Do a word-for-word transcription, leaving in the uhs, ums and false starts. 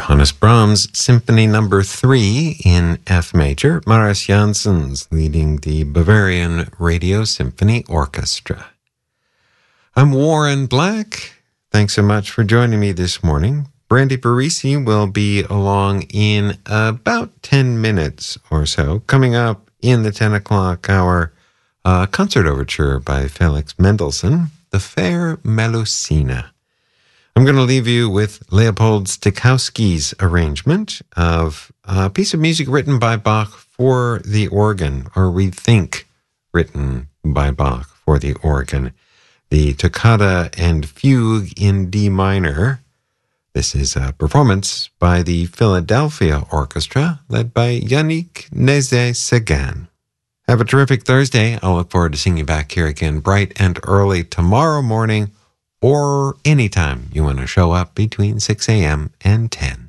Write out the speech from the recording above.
Johannes Brahms Symphony Number three in F major. Marius Jansons leading the Bavarian Radio Symphony Orchestra. I'm Warren Black. Thanks so much for joining me this morning. Brandy Parisi will be along in about ten minutes or so. Coming up in the ten o'clock hour, a concert overture by Felix Mendelssohn, The Fair Melusina. I'm going to leave you with Leopold Stokowski's arrangement of a piece of music written by Bach for the organ, or we think written by Bach for the organ. The Toccata and Fugue in D minor. This is a performance by the Philadelphia Orchestra, led by Yannick Nézet-Séguin. Have a terrific Thursday. I'll look forward to seeing you back here again bright and early tomorrow morning, or anytime you want to show up between six a.m. and ten.